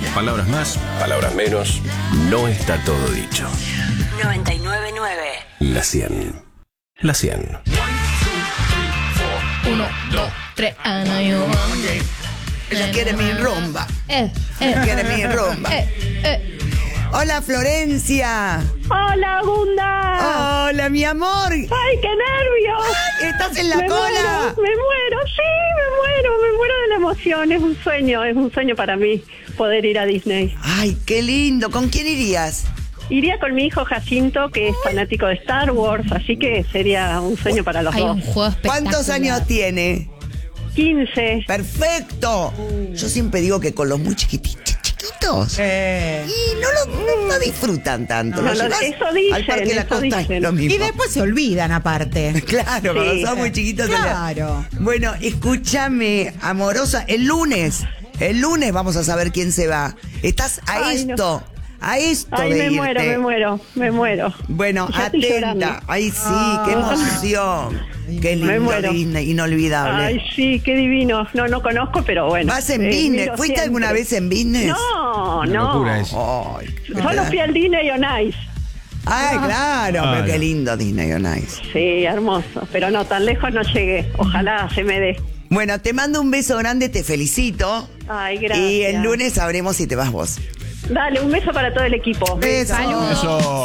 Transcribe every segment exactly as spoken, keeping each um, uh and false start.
Palabras más, palabras menos. No está todo dicho. noventa y nueve punto nueve. La cien. La cien. Uno, dos, tres, Ana y Juan. Ella quiere mi rumba. Eh, eh. Quiere mi rumba. Eh, eh. Hola, Florencia. Hola, Gunda. Hola, mi amor. Ay, qué nervios. ¿Estás en la me cola? Muero, me muero, sí, me muero, me muero de la emoción. Es un sueño, es un sueño para mí poder ir a Disney. Ay, qué lindo. ¿Con quién irías? Iría con mi hijo Jacinto, que es fanático de Star Wars, así que sería un sueño para los Hay dos. un juego espectacular. ¿Cuántos años tiene? quince. Perfecto. Yo siempre digo que con los muy chiquititos, chiquitos, Eh. y no lo no disfrutan tanto. No, Los no, llevas eso dicen, al Parque de la eso Costa, dicen. es lo mismo. Y después se olvidan aparte. Claro, cuando Sí. son muy chiquitos. se le- Claro. Bueno, escúchame, amorosa, el lunes, el lunes vamos a saber quién se va. Estás a Ay, no. esto, a esto Ay, de me irte. muero, me muero, me muero. Bueno, Ya estoy llorando. atenta. Ay, sí, qué emoción. Qué Me lindo muero. Disney, inolvidable. Ay, sí, qué divino. No, no conozco, pero bueno. ¿Vas en Eh, business? miro ¿Fuiste siempre. alguna vez en business? No, Una no. locura eso. Ay, Solo fui al Disney on Ice. Ay, claro, Claro. pero qué lindo Disney on Ice. Sí, hermoso. Pero no, tan lejos no llegué. Ojalá se me dé. Bueno, te mando un beso grande, te felicito. Ay, gracias. Y el lunes sabremos si te vas vos. Dale, un beso para todo el equipo. Beso. Eso.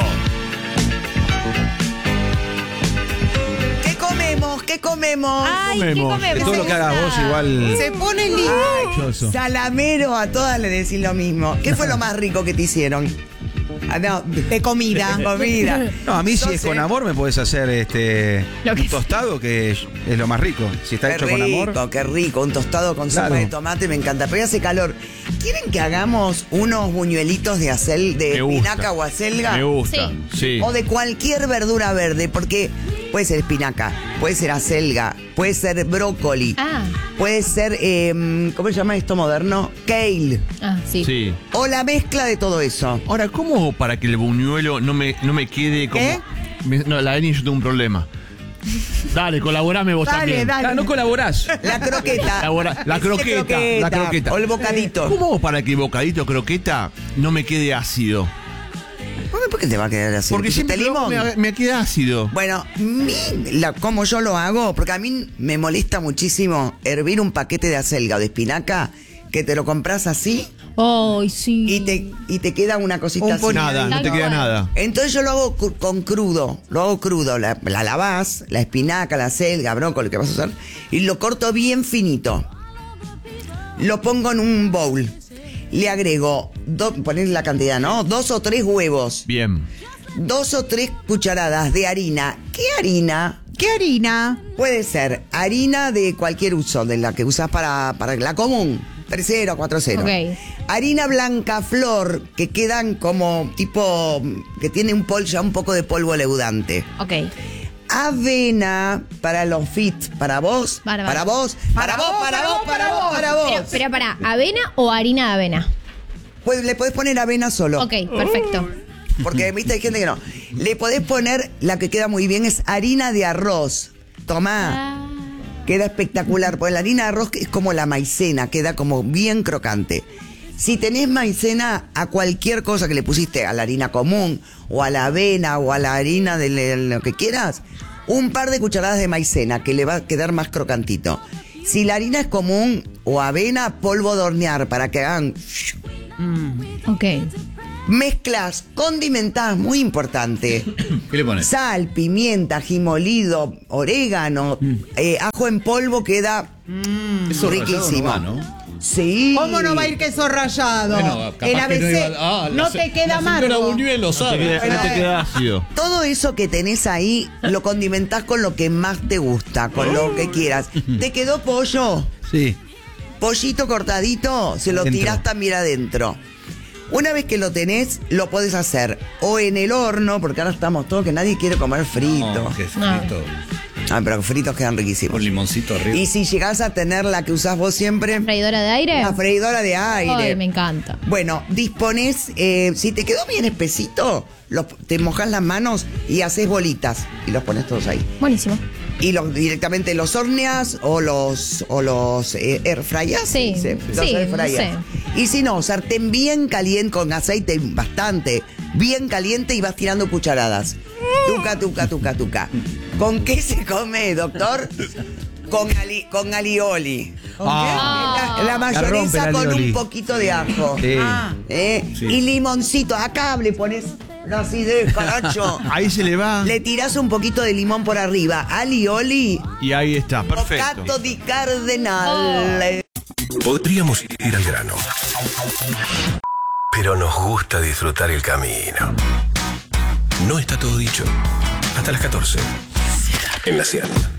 ¿Qué comemos? ¿Qué comemos? Ay, ¿qué Comemos. comemos? De todo lo que hagas vos igual. Se pone lindo. Dichoso. Salamero, a todas le decís lo mismo. ¿Qué fue lo más rico que te hicieron? Ah, no, De comida. de comida. No, a mí si No es sé. con amor me puedes hacer este Lo que un tostado que es, es lo más rico. Si está Qué hecho con amor. rico, qué rico. Un tostado con sopa Claro. de tomate, me encanta. Pero ya hace calor. ¿Quieren que hagamos unos buñuelitos de acel, de Me gusta. espinaca o acelga? Me gusta. Sí. O de cualquier verdura verde, porque puede ser espinaca, puede ser acelga, puede ser brócoli, Ah, puede ser, eh, ¿cómo se llama esto moderno? Kale. ah, sí. Sí. O la mezcla de todo eso. Ahora, ¿cómo para que el buñuelo no me, no me quede como. ¿Eh? Me- no, la Eni, yo tengo un problema. Dale, colaborame vos Dale, también. dale. Ah, no colaborás. La croqueta. Labora- la Decile croqueta, la croqueta. O el bocadito. ¿Cómo hago para que el bocadito croqueta no me quede ácido? ¿Por qué te va a quedar así? Porque ¿Pusiste siempre lo- limón? me, me queda ácido. Bueno, mi, la, como yo lo hago, porque a mí me molesta muchísimo hervir un paquete de acelga o de espinaca, que te lo compras así Ay, sí. y te, y te queda una cosita Un así. puñado. Nada, no te queda nada. Entonces yo lo hago cru- con crudo, lo hago crudo, la, la lavás, la espinaca, la acelga, brócoli que vas a usar, y lo corto bien finito. Lo pongo en un bowl. Le agrego, do, ponés la cantidad, ¿no? Dos o tres huevos, Bien. dos o tres cucharadas de harina. ¿Qué harina? ¿Qué harina? Puede ser harina de cualquier uso, de la que usas para, para la común. tres cero, cuatro cero. Ok. Harina blanca flor, que quedan como tipo, que tiene un pol, ya un poco de polvo leudante. Ok. Avena para los fit, para vos, Para- para vos, para vos, para vos, para vos, para Pero, vos. pero para, ¿avena o harina de avena? Pues le podés poner avena solo. Ok, perfecto. Porque viste, hay gente que no. Le podés poner, la que queda muy bien es harina de arroz. Tomá. Ah, Queda espectacular, porque la harina de arroz es como la maicena, queda como bien crocante. Si tenés maicena a cualquier cosa que le pusiste, a la harina común, o a la avena, o a la harina de le- lo que quieras, un par de cucharadas de maicena, que le va a quedar más crocantito. Si la harina es común, o avena, polvo de hornear, para que hagan... ok. Mezclas, condimentás, muy importante. ¿Qué le pones? Sal, pimienta, ají molido, orégano, eh, ajo en polvo, queda Eso riquísimo. rallado no va, ¿no? Sí. ¿Cómo no va a ir queso rallado? Bueno, capaz El que A B C no no, iba- ah, la se- te queda la señora amargo. Buñuel lo No te sabe. queda, no te queda ácido. Todo eso que tenés ahí lo condimentás con lo que más te gusta, con lo que quieras. ¿Te quedó pollo? Sí. Pollito cortadito, se lo Adentro. tirás también adentro. Una vez que lo tenés, lo podés hacer o en el horno, porque ahora estamos todos que nadie quiere comer frito. No, que es No. frito. Ah, pero fritos quedan riquísimos. Con limoncito arriba. Y si llegás a tener la que usás vos siempre, ¿Freidora de aire? la freidora de aire. Ay, me encanta. Bueno, disponés, eh, si te quedó bien espesito, los- te mojas las manos y haces bolitas y los pones todos ahí. Buenísimo. Y los, directamente los horneas o los o los eh, air fryers. Sí, ¿se dice? Los sí, air no fryers. sé. Y si no, sartén bien caliente, con aceite bastante, bien caliente y vas tirando cucharadas. Tuca, tuca, tuca, tuca. ¿Con qué se come, doctor? Con, ali, con alioli. Ah. La, la mayonesa La rompe la con alioli. un poquito de ajo. Sí. Ah. ¿Eh? Sí. Y limoncito. Acá le pones una acidez, caracho. Ahí se le va. Le tirás un poquito de limón por arriba. Alioli. Y ahí está, perfecto. Bocato di Cardenale. Podríamos ir al grano, pero nos gusta disfrutar el camino. No está todo dicho. Hasta las catorce. En la Cielo.